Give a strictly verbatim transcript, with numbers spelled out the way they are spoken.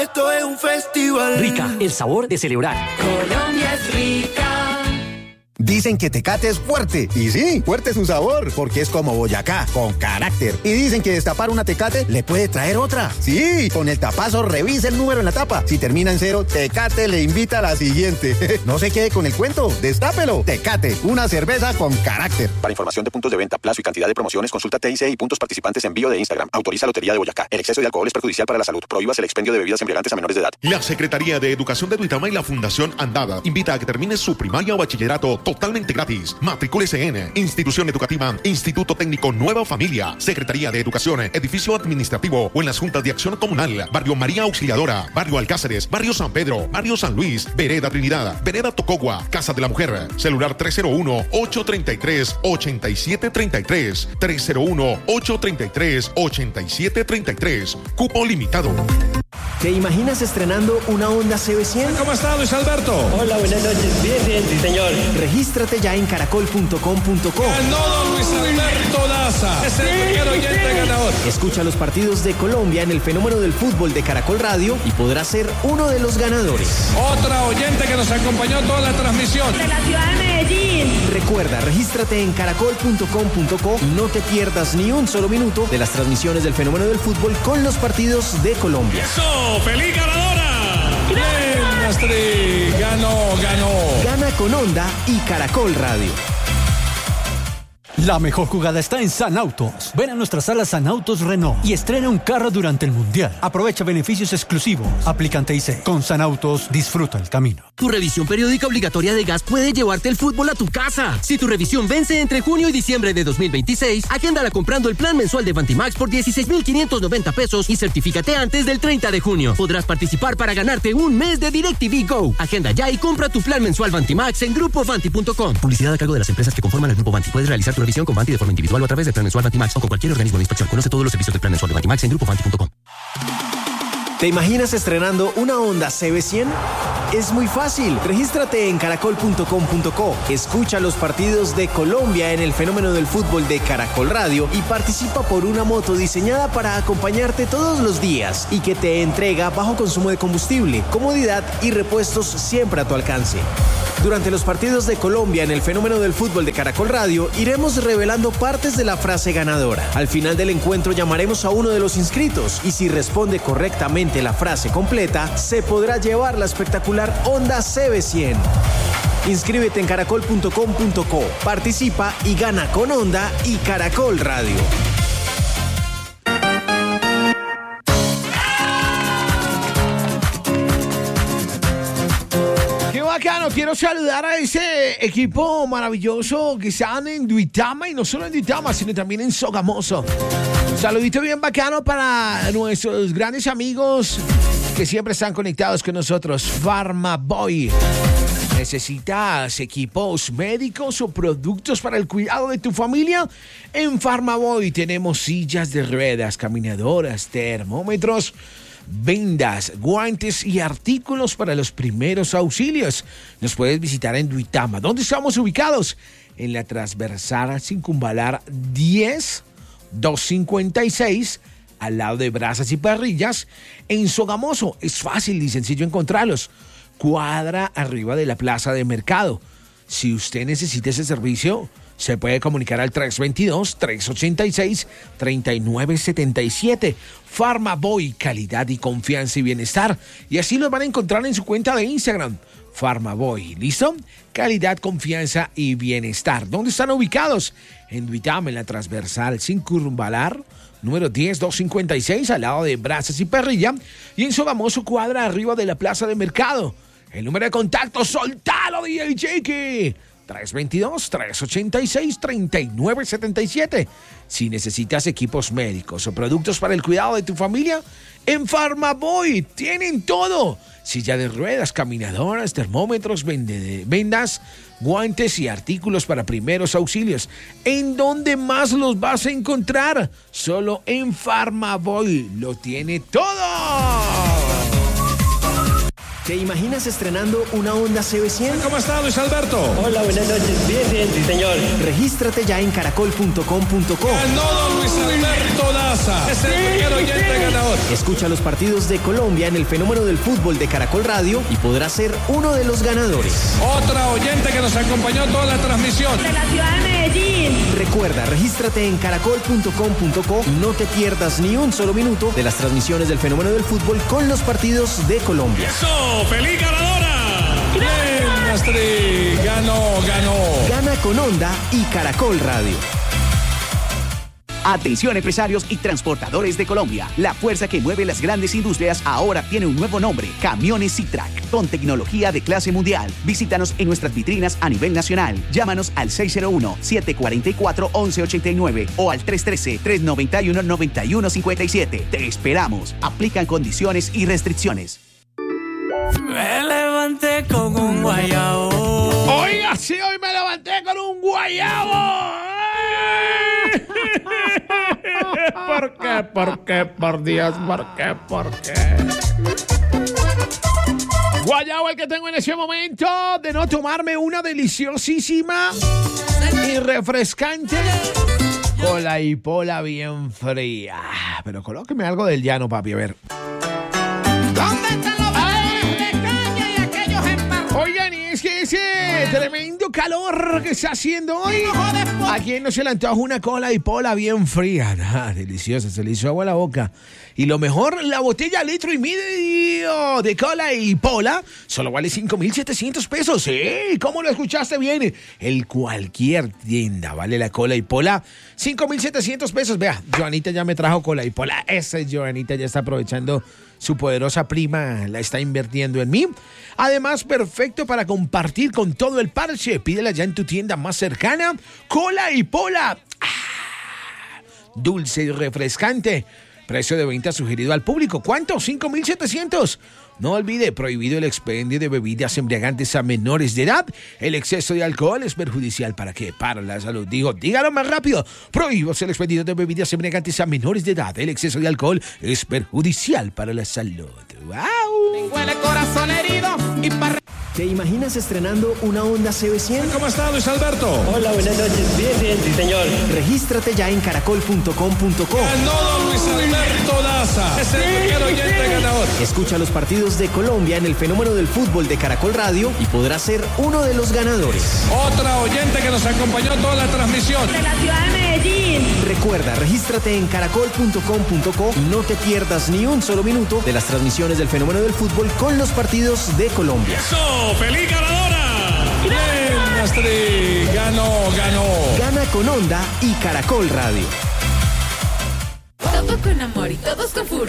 Esto es un festival. Rica, el sabor de celebrar. Colombia es rica. Dicen que Tecate es fuerte. Y sí, fuerte es su sabor, porque es como Boyacá, con carácter. Y dicen que destapar una Tecate le puede traer otra. Sí, con el tapazo revisa el número en la tapa. Si termina en cero, Tecate le invita a la siguiente. No se quede con el cuento, destápelo. Tecate, una cerveza con carácter. Para información de puntos de venta, plazo y cantidad de promociones, consulta T I C y puntos participantes en bio de Instagram. Autoriza Lotería de Boyacá. El exceso de alcohol es perjudicial para la salud. Prohíbas el expendio de bebidas embriagantes a menores de edad. La Secretaría de Educación de Duitama y la Fundación Andada invita a que termine su primaria o bachillerato totalmente gratis. Matricúlese en Institución Educativa, Instituto Técnico Nueva Familia, Secretaría de Educación, Edificio Administrativo o en las Juntas de Acción Comunal, Barrio María Auxiliadora, Barrio Alcáceres, Barrio San Pedro, Barrio San Luis, Vereda Trinidad, Vereda Tocogua, Casa de la Mujer, celular tres cero uno, ocho tres tres, ocho siete tres tres, tres cero uno, ocho tres tres, ocho siete tres tres, cupo limitado. ¿Te imaginas estrenando una Honda C B cien? ¿Cómo está, Luis Alberto? Hola, buenas noches. Bien, bien, sí, señor. Regístrate ya en caracol punto com punto co. Ganó don Luis Alberto Daza. Es el primer oyente ganador. Escucha los partidos de Colombia en el fenómeno del fútbol de Caracol Radio y podrás ser uno de los ganadores. Otra oyente que nos acompañó toda la transmisión. De la ciudad de Medellín. Recuerda, regístrate en caracol punto com punto co y no te pierdas ni un solo minuto de las transmisiones del fenómeno del fútbol con los partidos de Colombia. ¡Eso! ¡Feliz ganadora! ¡Bien, Astrid! ¡Ganó, ganó! Gana con Honda y Caracol Radio. La mejor jugada está en San Autos. Ven a nuestra sala San Autos Renault y estrena un carro durante el Mundial. Aprovecha beneficios exclusivos. Aplican T I C. Con San Autos, disfruta el camino. Tu revisión periódica obligatoria de gas puede llevarte el fútbol a tu casa. Si tu revisión vence entre junio y diciembre de dos mil veintiséis, agéndala comprando el plan mensual de Vantimax por dieciséis mil quinientos noventa pesos y certifícate antes del treinta de junio. Podrás participar para ganarte un mes de DirecTV Go. Agenda ya y compra tu plan mensual Vantimax en grupo vanti punto com. Publicidad a cargo de las empresas que conforman el grupo Vanti. Puedes realizar tu revisión con Vanti de forma individual o a través del plan mensual Vantimax o con cualquier organismo de inspección. Conoce todos los servicios del plan mensual de Vantimax en grupo vanti punto com. ¿Te imaginas estrenando una Honda C B cien? Es muy fácil. Regístrate en caracol punto com punto co. Escucha los partidos de Colombia en el fenómeno del fútbol de Caracol Radio y participa por una moto diseñada para acompañarte todos los días y que te entrega bajo consumo de combustible, comodidad y repuestos siempre a tu alcance. Durante los partidos de Colombia en el fenómeno del fútbol de Caracol Radio, iremos revelando partes de la frase ganadora. Al final del encuentro llamaremos a uno de los inscritos y si responde correctamente la frase completa, se podrá llevar la espectacular Honda C B cien. Inscríbete en caracol punto com punto co, participa y gana con Honda y Caracol Radio. Bacano, quiero saludar a ese equipo maravilloso que están en Duitama y no solo en Duitama, sino también en Sogamoso. Un saludito bien bacano para nuestros grandes amigos que siempre están conectados con nosotros. Farmaboy. ¿Necesitas equipos médicos o productos para el cuidado de tu familia? En Farmaboy tenemos sillas de ruedas, caminadoras, termómetros, vendas, guantes y artículos para los primeros auxilios. Nos puedes visitar en Duitama. ¿Dónde estamos ubicados? En la transversal circunvalar diez doscientos cincuenta y seis, al lado de Brasas y Parrillas. En Sogamoso es fácil y sencillo encontrarlos. Cuadra arriba de la plaza de mercado. Si usted necesita ese servicio, se puede comunicar al tres dos dos, tres ocho seis, tres nueve siete siete. Farmaboy, calidad y confianza y bienestar. Y así los van a encontrar en su cuenta de Instagram. Farmaboy, ¿listo? Calidad, confianza y bienestar. ¿Dónde están ubicados? En Duitama, en la transversal circunvalar número diez doscientos cincuenta y seis, al lado de Brasas y Parrilla. Y en Sogamoso, cuadra arriba de la plaza de mercado. El número de contacto, soltalo, D J Jakey. tres dos dos, tres ocho seis, tres nueve siete siete. Si necesitas equipos médicos o productos para el cuidado de tu familia, en Farmaboy tienen todo. Silla de ruedas, caminadoras, termómetros, vende, vendas, guantes y artículos para primeros auxilios. ¿En dónde más los vas a encontrar? Solo en Farmaboy. Lo tiene todo. ¿Te imaginas estrenando una Honda C B cien? ¿Cómo está, Luis Alberto? Hola, buenas noches. Bien, bien, sí, señor. Regístrate ya en caracol punto com punto co. Ganó don Luis Alberto Daza. Es el primer oyente ganador. Escucha los partidos de Colombia en el fenómeno del fútbol de Caracol Radio y podrás ser uno de los ganadores. Otra oyente que nos acompañó toda la transmisión. De la ciudad de Medellín. Recuerda, regístrate en caracol punto com punto co y no te pierdas ni un solo minuto de las transmisiones del fenómeno del fútbol con los partidos de Colombia. ¡Eso! ¡Feliz ganadora! ¡Bien, Astrid! ¡Ganó, ganó! Gana con Honda y Caracol Radio. Atención empresarios y transportadores de Colombia. La fuerza que mueve las grandes industrias ahora tiene un nuevo nombre, Camiones Citrac, con tecnología de clase mundial. Visítanos en nuestras vitrinas a nivel nacional. Llámanos al seis cero uno, siete cuatro cuatro, once ochenta y nueve o al tres uno tres, tres nueve uno, nueve uno cinco siete. Te esperamos. Aplican condiciones y restricciones. Me levanté con un guayabo. Oiga, sí, hoy me levanté con un guayabo. ¿Por qué? ¿Por qué? Por Dios, ¿por qué? ¿Por qué? Guayabo el que tengo en ese momento de no tomarme una deliciosísima y refrescante cola y pola bien fría. Pero colóqueme algo del llano, papi, a ver. ¿Dónde están los bailes de caña y aquellos embarrados? Oigan, y es que ese tremendo calor que está haciendo hoy, ¿a quién no se le antoja una cola y pola bien fría? Ah, deliciosa, se le hizo agua a la boca. Y lo mejor, la botella litro y medio de cola y pola solo vale cinco mil setecientos pesos. ¿Sí? ¿Cómo lo escuchaste bien? El cualquier tienda vale la cola y pola cinco mil setecientos pesos. Vea, Joanita ya me trajo cola y pola. Esa Joanita ya está aprovechando su poderosa prima, la está invirtiendo en mí. Además, perfecto para compartir con todo el parche. Pídela ya en tu tienda más cercana. Cola y pola. Ah, dulce y refrescante. Precio de venta sugerido al público. ¿Cuánto? cinco mil setecientos. No olvide, prohibido el expendio de bebidas embriagantes a menores de edad. El exceso de alcohol es perjudicial. ¿Para qué? Para la salud. Digo, dígalo más rápido. Prohíbo el expendio de bebidas embriagantes a menores de edad. El exceso de alcohol es perjudicial para la salud. ¡Wow! Tengo el corazón herido y para... ¿Te imaginas estrenando una Honda C B cien? ¿Cómo está, Luis Alberto? Hola, buenas noches. Bien, bien, sí, señor. Regístrate ya en caracol punto com punto co. Ganó don Luis Alberto Daza. Es el primer oyente ganador. Escucha los partidos de Colombia en el fenómeno del fútbol de Caracol Radio y podrás ser uno de los ganadores. Otra oyente que nos acompañó toda la transmisión. De la ciudad de Medellín. Recuerda, regístrate en caracol punto com punto co y no te pierdas ni un solo minuto de las transmisiones del fenómeno del fútbol con los partidos de Colombia. ¡Eso! ¡Feliz ganadora! ¡Bien, Astrid! ¡Ganó, ganó! Gana con Honda y Caracol Radio. Todo con amor y todos con furor.